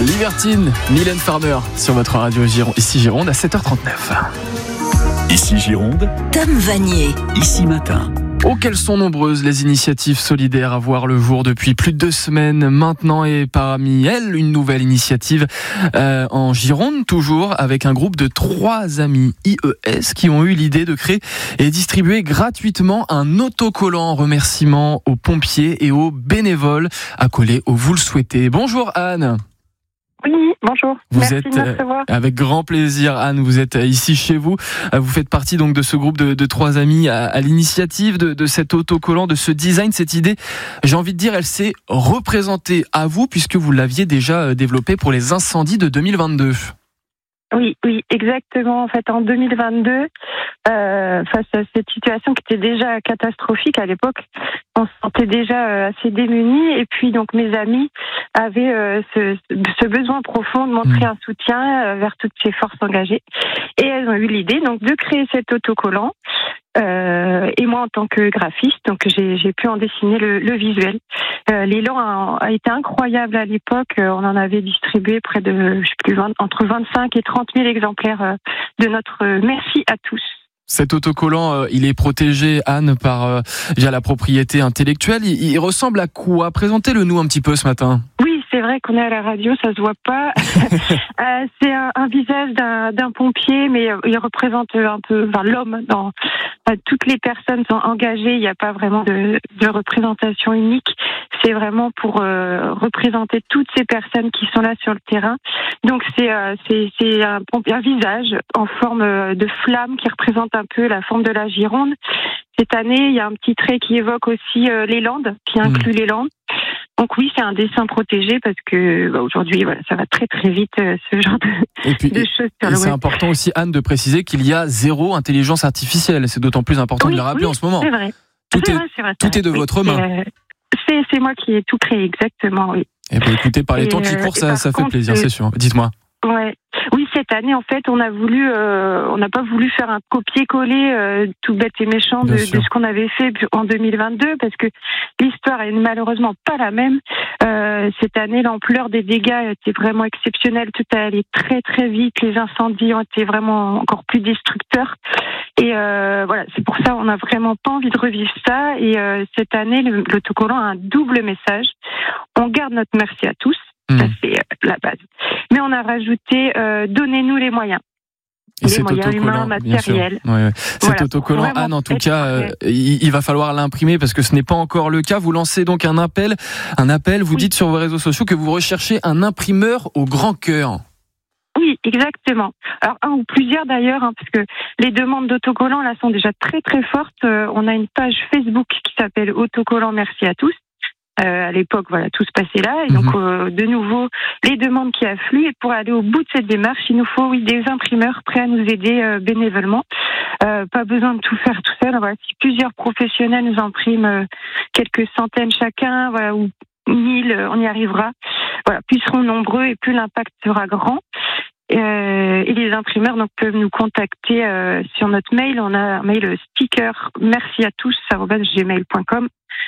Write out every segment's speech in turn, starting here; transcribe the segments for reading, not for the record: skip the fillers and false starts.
Libertine, Mylène Farmer sur votre radio ici Gironde à 7h39. Ici Gironde, Tom Vanier. Ici Matin. Oh, qu'elles sont nombreuses les initiatives solidaires à voir le jour depuis plus de 2 semaines maintenant, et parmi elles une nouvelle initiative en Gironde, toujours avec un groupe de 3 amis IES qui ont eu l'idée de créer et distribuer gratuitement un autocollant en remerciement aux pompiers et aux bénévoles à coller où vous le souhaitez. Bonjour Anne. Oui, bonjour. Merci de me recevoir. Avec grand plaisir, Anne, vous êtes ici chez vous. Vous faites partie donc de ce groupe de 3 amis à l'initiative de cet autocollant, de ce design, cette idée. J'ai envie de dire, elle s'est représentée à vous puisque vous l'aviez déjà développée pour les incendies de 2022. Oui, exactement. En fait, en 2022, face à cette situation qui était déjà catastrophique à l'époque, on se sentait déjà assez démunis. Et puis, donc, mes amis avaient ce besoin profond de montrer un soutien vers toutes ces forces engagées. Et elles ont eu l'idée donc de créer cet autocollant. Et moi, en tant que graphiste, donc j'ai pu en dessiner le visuel. L'élan a été incroyable à l'époque. On en avait distribué près de, entre 25 et 30 000 exemplaires de notre merci à tous. Cet autocollant, il est protégé, Anne, via la propriété intellectuelle. Il ressemble à quoi ? Présentez-le nous un petit peu ce matin. Oui, c'est vrai qu'on est à la radio, ça se voit pas. C'est un visage d'un pompier, mais il représente un peu l'homme. Toutes les personnes sont engagées, il n'y a pas vraiment de représentation unique. C'est vraiment pour représenter toutes ces personnes qui sont là sur le terrain. Donc c'est un visage en forme de flamme qui représente un peu la forme de la Gironde. Cette année, il y a un petit trait qui évoque aussi les Landes, qui inclut les Landes. Donc oui, c'est un dessin protégé parce que aujourd'hui, ça va très très vite ce genre de choses sur le web. C'est important aussi, Anne, de préciser qu'il y a 0 intelligence artificielle. C'est d'autant plus important de le rappeler en ce moment. C'est vrai. Tout est de votre main. C'est moi qui ai tout créé, exactement, oui. Eh bien, écoutez, par les temps qui courent, ça fait plaisir, c'est sûr. Dites-moi. Ouais. Oui, cette année, en fait, on n'a pas voulu faire un copier-coller tout bête et méchant de ce qu'on avait fait en 2022, parce que l'histoire est malheureusement pas la même. Cette année, l'ampleur des dégâts était vraiment exceptionnelle. Tout a allé très très vite. Les incendies ont été vraiment encore plus destructeurs. Et c'est pour ça on n'a vraiment pas envie de revivre ça. Et cette année, l'autocollant a un double message. On garde notre merci à tous. Ça, c'est la base. Mais on a rajouté donnez-nous les moyens. Les moyens humains, matériels. Ouais. Cet autocollant, Anne, en tout cas, il va falloir l'imprimer parce que ce n'est pas encore le cas. Vous lancez donc un appel. Vous dites sur vos réseaux sociaux que vous recherchez un imprimeur au grand cœur. Oui, exactement. Alors un ou plusieurs d'ailleurs, parce que les demandes d'autocollants là sont déjà très très fortes. On a une page Facebook qui s'appelle Autocollant Merci à tous. À l'époque, tout se passait là. Et donc, de nouveau, les demandes qui affluent. Et pour aller au bout de cette démarche, il nous faut des imprimeurs prêts à nous aider bénévolement. Pas besoin de tout faire tout seul. Si plusieurs professionnels nous impriment quelques centaines chacun, ou 1000, on y arrivera. Plus seront nombreux et plus l'impact sera grand. Et les imprimeurs peuvent nous contacter sur notre mail. On a un mail sticker merci à tous @gmail.com.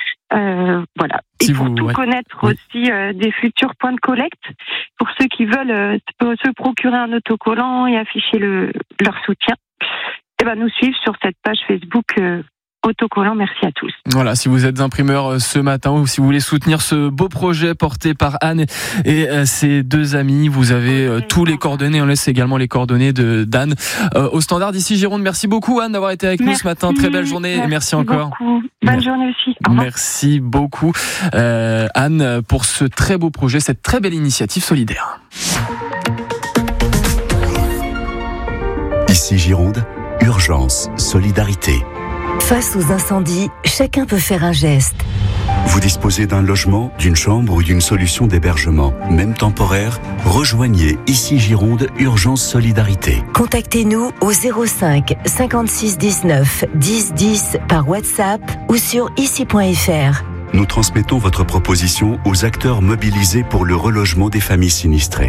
Si et pour tout connaître aussi des futurs points de collecte, pour ceux qui veulent se procurer un autocollant et afficher leur soutien, nous suivre sur cette page Facebook Autocollant Merci à tous. Voilà, si vous êtes imprimeur ce matin ou si vous voulez soutenir ce beau projet porté par Anne et ses 2 amis, vous avez tous les coordonnées. On laisse également les coordonnées d'Anne au standard d'ici Gironde. Merci beaucoup Anne d'avoir été avec nous ce matin. Très belle journée et merci encore. Beaucoup. Bonne journée aussi. Au revoir. Merci beaucoup Anne pour ce très beau projet, cette très belle initiative solidaire. Ici Gironde, urgence, solidarité. Face aux incendies, chacun peut faire un geste. Vous disposez d'un logement, d'une chambre ou d'une solution d'hébergement, même temporaire, rejoignez Ici Gironde, urgence solidarité. Contactez-nous au 05 56 19 10 10 par WhatsApp ou sur ici.fr. Nous transmettons votre proposition aux acteurs mobilisés pour le relogement des familles sinistrées.